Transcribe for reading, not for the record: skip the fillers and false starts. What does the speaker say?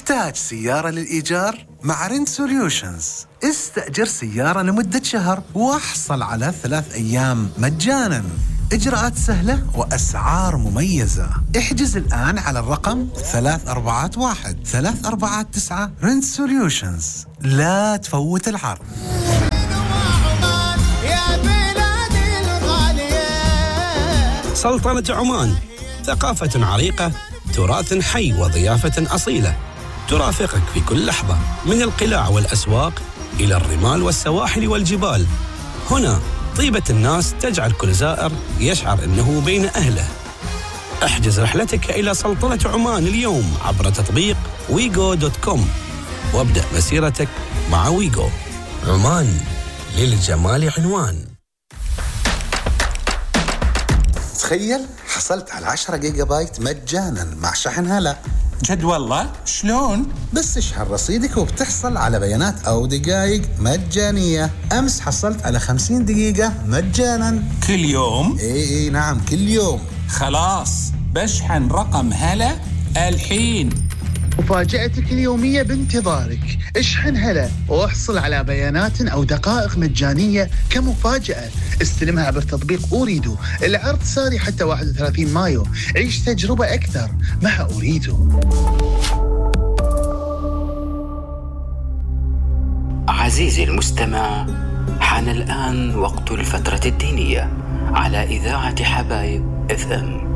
تحتاج سيارة للإيجار؟ مع رنت سوليوشنز استأجر سيارة لمدة شهر واحصل على 3 أيام مجاناً. إجراءات سهلة وأسعار مميزة. احجز الآن على الرقم 341-349 رنت سوليوشنز. لا تفوت العرض. سلطنة عمان، ثقافة عريقة، تراث حي وضيافة أصيلة ترافقك في كل لحظة، من القلاع والأسواق إلى الرمال والسواحل والجبال. هنا طيبة الناس تجعل كل زائر يشعر أنه بين أهله. احجز رحلتك إلى سلطنة عمان اليوم عبر تطبيق wigo.com وابدأ مسيرتك مع ويغو. عمان، للجمال عنوان. تخيل حصلت على 10 جيجا بايت مجانا مع شحن هلا. جد والله؟ شلون؟ بس اشحن رصيدك وبتحصل على بيانات أو دقائق مجانية. أمس حصلت على 50 دقيقة مجانا. كل يوم؟ إيه نعم كل يوم. خلاص بشحن رقم هلا الحين. مفاجأتك اليومية بانتظارك. اشحن هلا واحصل على بيانات أو دقائق مجانية كمفاجأة. استلمها عبر تطبيق أوريدو. العرض ساري حتى 31 مايو. عيش تجربة أكثر مع أوريدو. عزيزي المستمع، حان الآن وقت الفترة الدينية على إذاعة حبايب FM.